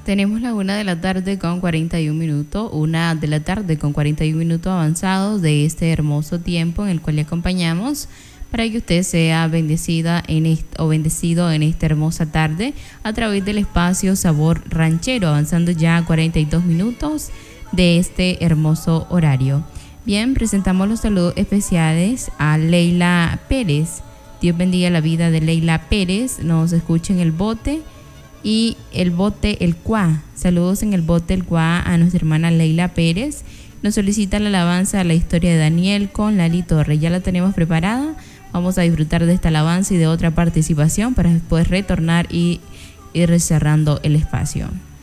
Tenemos la 1 de la tarde con 41 minutos, 1 de la tarde con 41 minutos avanzados de este hermoso tiempo en el cual le acompañamos para que usted sea bendecida o bendecido en esta hermosa tarde a través del espacio Sabor Ranchero, avanzando ya 42 minutos de este hermoso horario. Bien, presentamos los saludos especiales a Leila Pérez. Dios bendiga la vida de Leila Pérez, nos escucha en el bote. Y el bote El Cuá. Saludos en el bote El Cuá a nuestra hermana Leila Pérez. Nos solicita la alabanza a la historia de Daniel con Lali Torres. Ya la tenemos preparada. Vamos a disfrutar de esta alabanza y de otra participación para después retornar y ir cerrando el espacio.